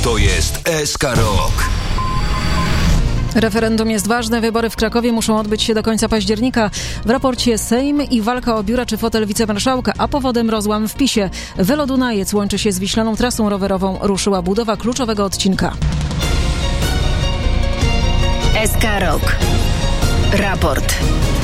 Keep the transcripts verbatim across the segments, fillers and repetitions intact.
To jest S K Rock. Referendum jest ważne. Wybory w Krakowie muszą odbyć się do końca października. W raporcie Sejm i walka o biura czy fotel wicemarszałka, a powodem rozłam w PiSie. Welo-Dunajec łączy się z wiślaną trasą rowerową. Ruszyła budowa kluczowego odcinka. S K Rock. Raport.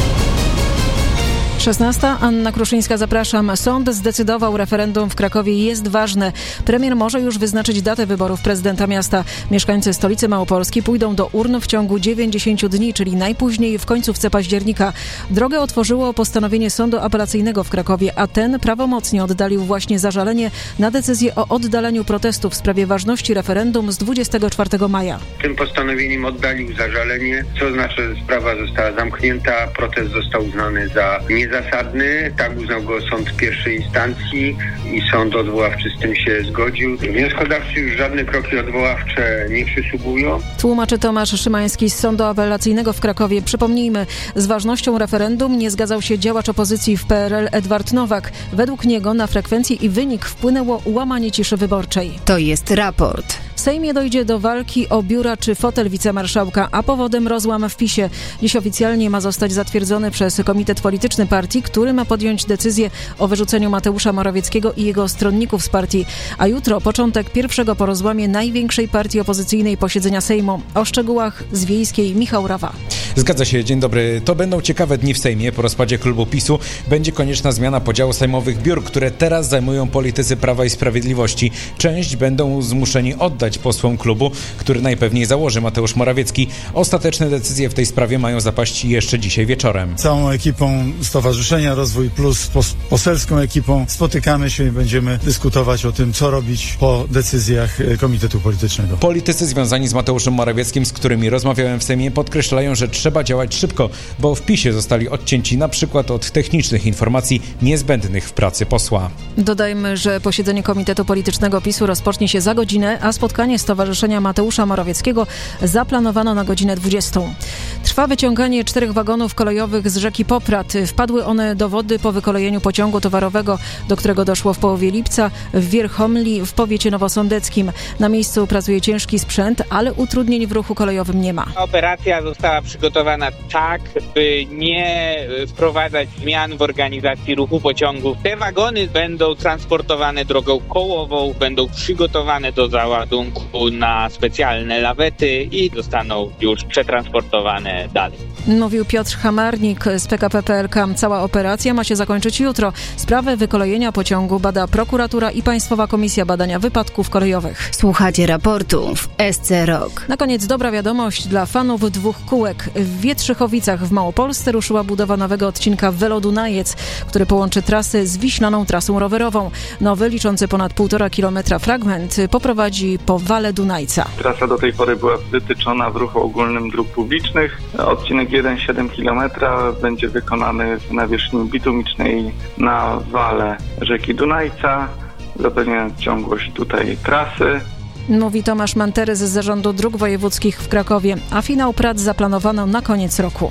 szesnasta. Anna Kruszyńska, zapraszam. Sąd zdecydował, referendum w Krakowie jest ważne. Premier może już wyznaczyć datę wyborów prezydenta miasta. Mieszkańcy stolicy Małopolski pójdą do urn w ciągu dziewięćdziesięciu dni, czyli najpóźniej w końcówce października. Drogę otworzyło postanowienie Sądu Apelacyjnego w Krakowie, a ten prawomocnie oddalił właśnie zażalenie na decyzję o oddaleniu protestu w sprawie ważności referendum z dwudziestego czwartego maja. Tym postanowieniem oddalił zażalenie, co znaczy, że sprawa została zamknięta, protest został uznany za niezasadny. Zasadny, tak uznał go sąd pierwszej instancji i sąd odwoławczy z tym się zgodził. Wnioskodawcy już żadne kroki odwoławcze nie przysługują. Tłumaczy Tomasz Szymański z Sądu Apelacyjnego w Krakowie. Przypomnijmy, z ważnością referendum nie zgadzał się działacz opozycji w P R L Edward Nowak. Według niego na frekwencję i wynik wpłynęło łamanie ciszy wyborczej. To jest raport. W Sejmie dojdzie do walki o biura czy fotel wicemarszałka, a powodem rozłam w PiSie. Dziś oficjalnie ma zostać zatwierdzony przez Komitet Polityczny Partii, który ma podjąć decyzję o wyrzuceniu Mateusza Morawieckiego i jego stronników z partii. A jutro początek pierwszego po rozłamie największej partii opozycyjnej posiedzenia Sejmu. O szczegółach z Wiejskiej Michał Rawa. Zgadza się, dzień dobry. To będą ciekawe dni w Sejmie. Po rozpadzie klubu PiSu będzie konieczna zmiana podziału sejmowych biur, które teraz zajmują politycy Prawa i Sprawiedliwości. Część będą zmuszeni oddać posłom klubu, który najpewniej założy Mateusz Morawiecki. Ostateczne decyzje w tej sprawie mają zapaść jeszcze dzisiaj wieczorem. Całą ekipą Stowarzyszenia Rozwój Plus, pos- poselską ekipą spotykamy się i będziemy dyskutować o tym, co robić po decyzjach Komitetu Politycznego. Politycy związani z Mateuszem Morawieckim, z którymi rozmawiałem w Sejmie, podkreślają, że trzeba działać szybko, bo w PiSie zostali odcięci na przykład od technicznych informacji niezbędnych w pracy posła. Dodajmy, że posiedzenie Komitetu Politycznego PiSu rozpocznie się za godzinę, a spotkanie Stowarzyszenia Mateusza Morawieckiego zaplanowano na godzinę dwudziestą. Trwa wyciąganie czterech wagonów kolejowych z rzeki Poprad. Wpadły one do wody po wykolejeniu pociągu towarowego, do którego doszło w połowie lipca w Wierchomli w powiecie nowosądeckim. Na miejscu pracuje ciężki sprzęt, ale utrudnień w ruchu kolejowym nie ma. Operacja została przygotowana tak, by nie wprowadzać zmian w organizacji ruchu pociągów. Te wagony będą transportowane drogą kołową, będą przygotowane do załadunku na specjalne lawety i zostaną już przetransportowane dalej. Mówił Piotr Hamarnik z P K P P L K. Cała operacja ma się zakończyć jutro. Sprawę wykolejenia pociągu bada prokuratura i Państwowa Komisja Badania Wypadków Kolejowych. Słuchacie raportu w S C Rock. Na koniec dobra wiadomość dla fanów dwóch kółek. W Wietrzychowicach w Małopolsce ruszyła budowa nowego odcinka Welo-Dunajec, który połączy trasy z wiślaną trasą rowerową. Nowy, liczący ponad półtora kilometra fragment poprowadzi po Wale Dunajca. Trasa do tej pory była wytyczona w ruchu ogólnym dróg publicznych. Odcinek jeden przecinek siedem kilometra będzie wykonany w nawierzchni bitumicznej na wale rzeki Dunajca, zapewniając ciągłość tutaj trasy. Mówi Tomasz Manterys z Zarządu Dróg Wojewódzkich w Krakowie, a finał prac zaplanowano na koniec roku.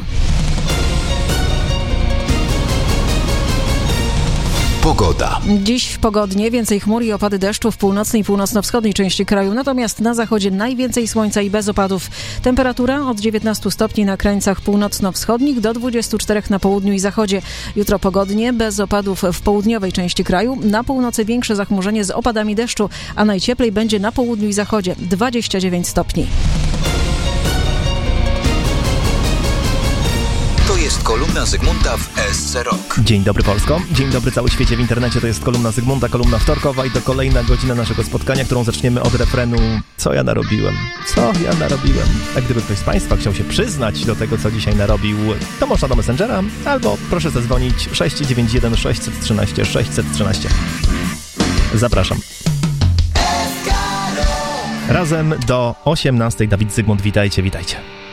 Pogoda. Dziś pogodnie, więcej chmur i opady deszczu w północnej i północno-wschodniej części kraju, natomiast na zachodzie najwięcej słońca i bez opadów. Temperatura od dziewiętnastu stopni na krańcach północno-wschodnich do dwudziestu czterech na południu i zachodzie. Jutro pogodnie, bez opadów w południowej części kraju. Na północy większe zachmurzenie z opadami deszczu, a najcieplej będzie na południu i zachodzie dwadzieścia dziewięć stopni. To jest kolumna Zygmunta w S C Rock. Dzień dobry Polsko, dzień dobry cały świecie w internecie, to jest kolumna Zygmunta, kolumna wtorkowa i to kolejna godzina naszego spotkania, którą zaczniemy od refrenu Co ja narobiłem? Co ja narobiłem? A gdyby ktoś z Państwa chciał się przyznać do tego, co dzisiaj narobił, to można do Messengera albo proszę zadzwonić sześć dziewięć jeden sześć jeden trzy sześć jedna trzy. Zapraszam. Razem do osiemnastej. Dawid Zygmunt, witajcie, witajcie.